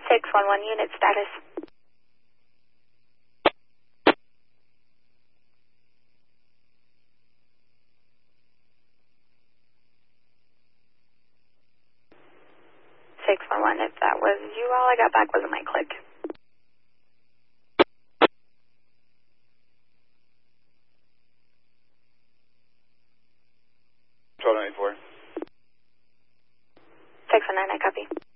611 unit status. If that was you, all I got back was a mic click. 1294. 619, I copy.